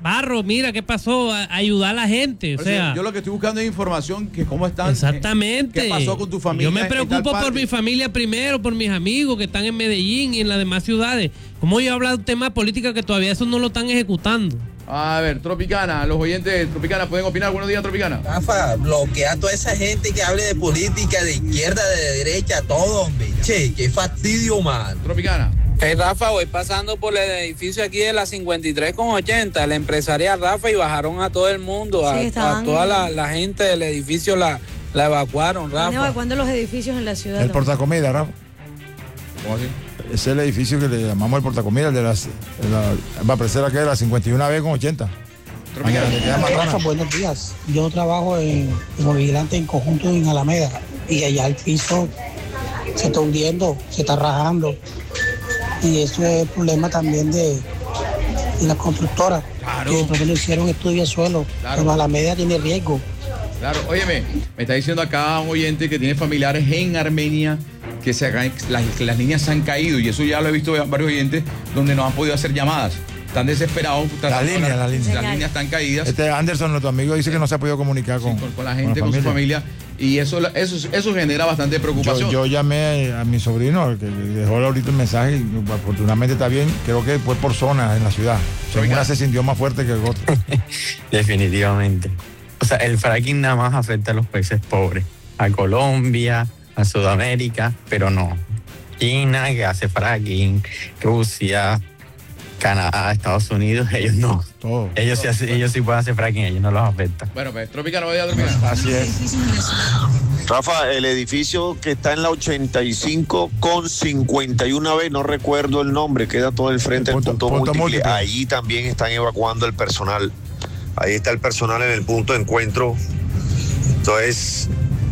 Barro, mira, ¿qué pasó? Ayudar a la gente, o sea. Yo lo que estoy buscando es información que cómo están. Exactamente. ¿Qué pasó con tu familia? Yo me preocupo por mi familia primero, por mis amigos que están en Medellín y en las demás ciudades. ¿Cómo yo hablo de un tema de política que todavía eso no lo están ejecutando? A ver, Tropicana, los oyentes de Tropicana pueden opinar. Buenos días, Tropicana. Rafa, bloquea a toda esa gente que hable de política, de izquierda, de derecha, todo, hombre. Che, qué fastidio, man. Tropicana. Hey, Rafa, voy pasando por el edificio aquí de la 53 con 80, la empresaria Rafa, y bajaron a todo el mundo, a toda la gente del edificio la evacuaron, Rafa. Están evacuando los edificios en la ciudad. El portacomida, Rafa. ¿Cómo así? Es el edificio que le llamamos el portacomida, el de va a aparecer aquí de la 51B con 80. Rafa, buenos días. Yo trabajo como vigilante en conjunto en Alameda y allá el piso se está hundiendo, se está rajando. Y eso es el problema también de las constructoras, claro, que por ejemplo hicieron estudios de suelo, claro, pero Alameda tiene riesgo. Claro, óyeme, me está diciendo acá un oyente que tiene familiares en Armenia que las líneas se han caído, y eso ya lo he visto en varios oyentes donde no han podido hacer llamadas. Están desesperados. Las líneas están caídas. Anderson, nuestro amigo, dice que no se ha podido comunicar con la gente, con su familia. Y eso genera bastante preocupación. Yo llamé a mi sobrino, que dejó ahorita el mensaje, y afortunadamente está bien. Creo que fue por zonas en la ciudad. Una se sintió más fuerte que el otro. Definitivamente. O sea, el fracking nada más afecta a los países pobres. A Colombia, a Sudamérica, pero no. China, que hace fracking, Rusia, Canadá, Estados Unidos, ellos no. Todo. Ellos sí pueden hacer fracking, ellos no los afecta. Bueno, pues Tropicana, voy a dormir. Así es. Rafa, el edificio que está en la 85 con 51B, no recuerdo el nombre, queda todo el frente del punto múltiple. Ahí también están evacuando el personal. Ahí está el personal en el punto de encuentro. Entonces,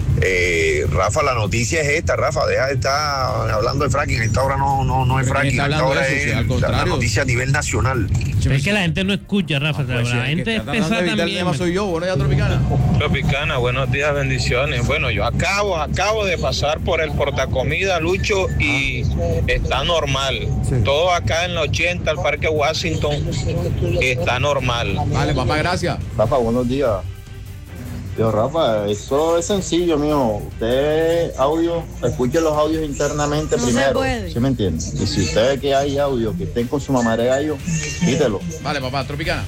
Rafa, la noticia es esta, Rafa, deja de estar hablando de fracking. A esta hora no es fracking, a esta hora es la noticia a nivel nacional. Es que la gente no escucha, Rafa, la gente es pesada también. Soy yo, bueno, ya Tropicana. Tropicana, buenos días, bendiciones. Bueno, yo acabo de pasar por el portacomida, Lucho, y está normal. Sí. Todo acá en la 80, el Parque Washington, está normal. Vale, papá, gracias. Rafa, buenos días. Yo, Rafa, eso es sencillo, mijo. Usted escuche los audios internamente no primero. ¿Sí me entiende? Y si usted ve que hay audio que estén con su mamá de gallo, quítelo. Vale, papá, Tropicana.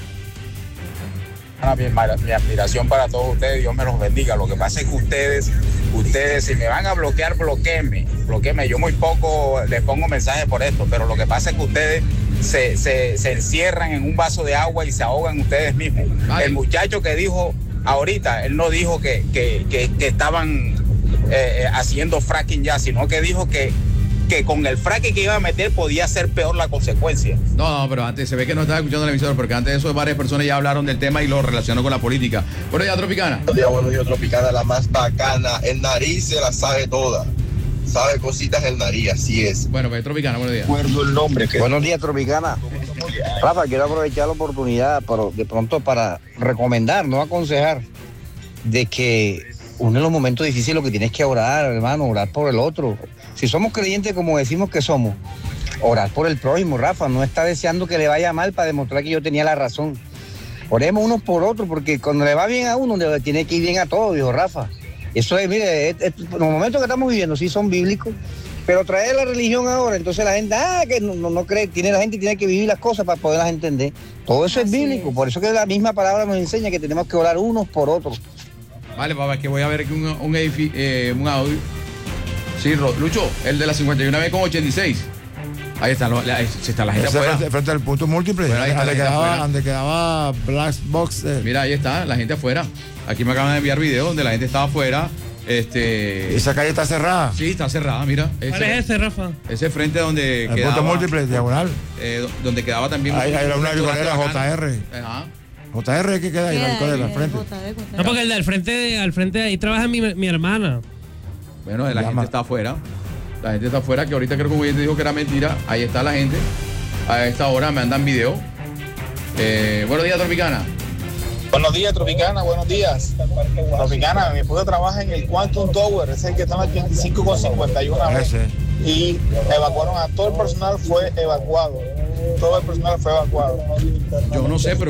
Mi admiración para todos ustedes, Dios me los bendiga. Lo que pasa es que ustedes, si me van a bloquear, bloqueenme. Yo muy poco les pongo mensajes por esto, pero lo que pasa es que ustedes se encierran en un vaso de agua y se ahogan ustedes mismos. Vale. El muchacho que dijo ahorita, él no dijo que estaban haciendo fracking ya, sino que dijo que con el fracking que iba a meter podía ser peor la consecuencia. No, pero antes se ve que no estaba escuchando el emisor, porque antes de eso varias personas ya hablaron del tema y lo relacionó con la política. Bueno, ya Tropicana. Buenos días, Tropicana, la más bacana. El nariz se la sabe toda. Sabe cositas el nariz, así es. Bueno, pues Tropicana, buenos días. Recuerdo el nombre. Buenos días, Tropicana. Rafa, quiero aprovechar la oportunidad de pronto para recomendar, no aconsejar, de que uno en los momentos difíciles lo que tienes que orar, hermano, orar por el otro. Si somos creyentes como decimos que somos, orar por el prójimo, Rafa, no está deseando que le vaya mal para demostrar que yo tenía la razón. Oremos unos por otros, porque cuando le va bien a uno, le tiene que ir bien a todos, dijo Rafa. Eso es, mire, los momentos que estamos viviendo sí son bíblicos, pero traer la religión ahora, entonces la gente, que no cree, la gente tiene que vivir las cosas para poderlas entender. Todo eso es bíblico, por eso que la misma palabra nos enseña que tenemos que orar unos por otros. Vale, papá, es que voy a ver aquí un audio. Sí, Lucho, el de la 51B con 86. Ahí está, está la gente afuera. Frente al punto múltiple, donde quedaba Black Box. Mira, ahí está, la gente afuera. Aquí me acaban de enviar video donde la gente estaba afuera. ¿Esa calle está cerrada? Sí, está cerrada, mira. ¿Cuál es ese, Rafa? Ese frente donde el punto múltiple, diagonal. Donde quedaba también... Ahí era una licorera JR. Ajá. JR, ¿qué queda ahí? La licorera, al frente. No, porque el del frente, al frente ahí trabaja mi hermana. Bueno, la gente está afuera. La gente está afuera, que ahorita creo que un oyente dijo que era mentira. Ahí está la gente. A esta hora me andan video. Buenos días, Tropicana. Buenos días, Tropicana, buenos días. Tropicana, mi esposa trabaja en el Quantum Tower, es el que está en el 85 con 51 y evacuaron a todo el personal, fue evacuado. Todo el personal fue evacuado. Yo no sé, pero